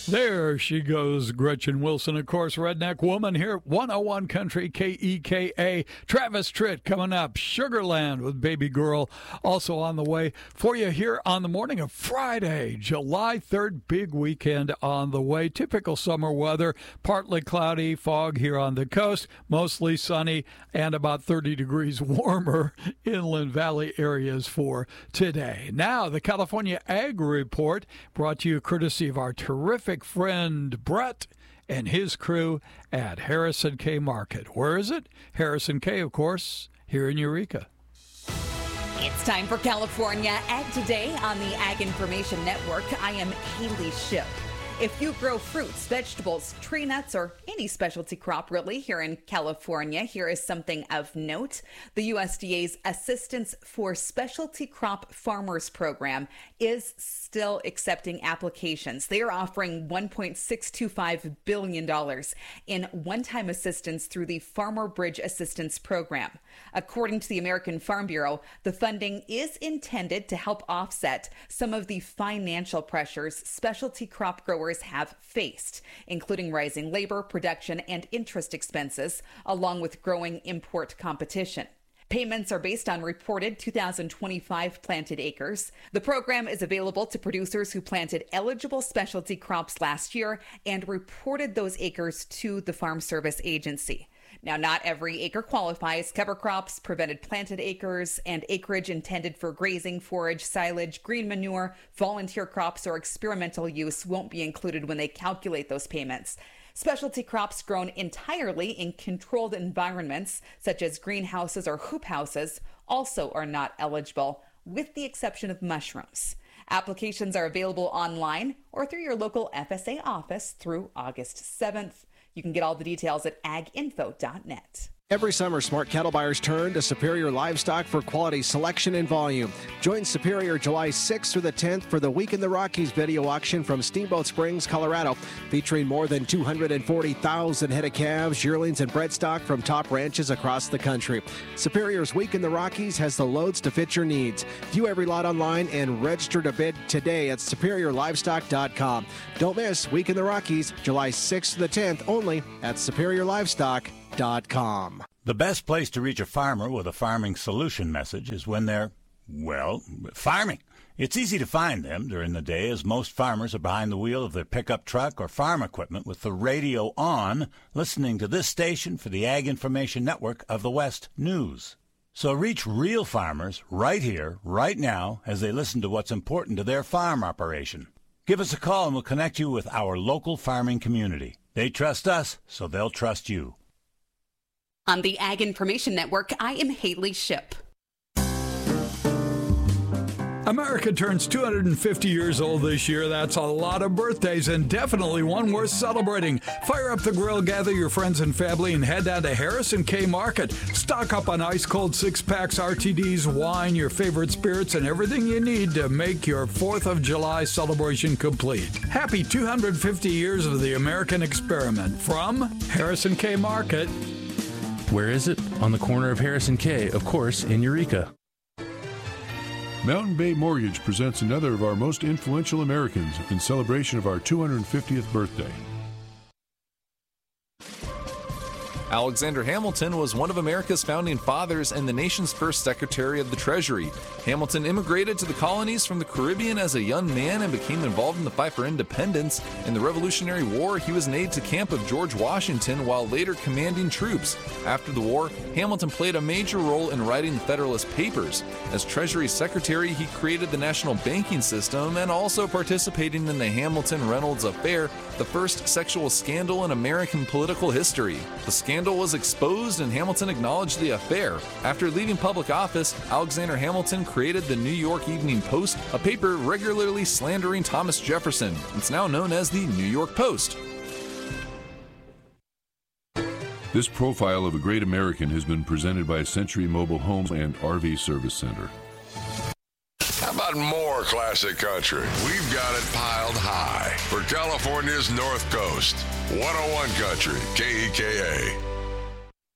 There she goes, Gretchen Wilson, of course, Redneck Woman here at 101 Country KEKA. Travis Tritt coming up, Sugarland with Baby Girl also on the way for you here on the morning of Friday, July 3rd, big weekend on the way. Typical summer weather, partly cloudy, fog here on the coast, mostly sunny and about 30 degrees warmer inland valley areas for today. Now, the California Ag Report brought to you courtesy of our terrific friend Brett and his crew at Harrison K Market. Where is it? Harrison K, of course, here in Eureka. It's time for California Ag Today on the Ag Information Network. I am Haley Ship. If you grow fruits, vegetables, tree nuts, or any specialty crop really here in California, here is something of note. The USDA's Assistance for Specialty Crop Farmers program is still accepting applications. They are offering $1.625 billion in one-time assistance through the Farmer Bridge Assistance Program. According to the American Farm Bureau, the funding is intended to help offset some of the financial pressures specialty crop growers have faced, including rising labor, production, and interest expenses, along with growing import competition. Payments are based on reported 2025 planted acres. The program is available to producers who planted eligible specialty crops last year and reported those acres to the Farm Service Agency. Now, not every acre qualifies. Cover crops, prevented planted acres, and acreage intended for grazing, forage, silage, green manure, volunteer crops, or experimental use won't be included when they calculate those payments. Specialty crops grown entirely in controlled environments, such as greenhouses or hoop houses, also are not eligible, with the exception of mushrooms. Applications are available online or through your local FSA office through August 7th. You can get all the details at aginfo.net. Every summer, smart cattle buyers turn to Superior Livestock for quality selection and volume. Join Superior July 6th through the 10th for the Week in the Rockies video auction from Steamboat Springs, Colorado, featuring more than 240,000 head of calves, yearlings, and bred stock from top ranches across the country. Superior's Week in the Rockies has the loads to fit your needs. View every lot online and register to bid today at superiorlivestock.com. Don't miss Week in the Rockies, July 6th to the 10th, only at superiorlivestock.com. The best place to reach a farmer with a farming solution message is when they're, farming. It's easy to find them during the day, as most farmers are behind the wheel of their pickup truck or farm equipment with the radio on, listening to this station for the Ag Information Network of the West News. So reach real farmers right here, right now, as they listen to what's important to their farm operation. Give us a call and we'll connect you with our local farming community. They trust us, so they'll trust you. On the Ag Information Network, I am Haley Ship. America turns 250 years old this year. That's a lot of birthdays and definitely one worth celebrating. Fire up the grill, gather your friends and family, and head down to Harrison K Market. Stock up on ice-cold six-packs, RTDs, wine, your favorite spirits, and everything you need to make your 4th of July celebration complete. Happy 250 years of the American experiment from Harrison K Market. Where is it? On the corner of Harrison K, of course, in Eureka. Mountain Bay Mortgage presents another of our most influential Americans in celebration of our 250th birthday. Alexander Hamilton was one of America's founding fathers and the nation's first Secretary of the Treasury. Hamilton immigrated to the colonies from the Caribbean as a young man and became involved in the fight for independence. In the Revolutionary War, he was an aide-de-camp of George Washington while later commanding troops. After the war, Hamilton played a major role in writing the Federalist Papers. As Treasury Secretary, he created the national banking system and also participating in the Hamilton-Reynolds Affair, the first sexual scandal in American political history. The scandal was exposed and Hamilton acknowledged the affair. After leaving public office, Alexander Hamilton created the New York Evening Post, a paper regularly slandering Thomas Jefferson. It's now known as the New York Post. This profile of a great American has been presented by Century Mobile Home and RV Service Center. How about more classic country? We've got it piled high for California's North Coast. 101 Country, KEKA.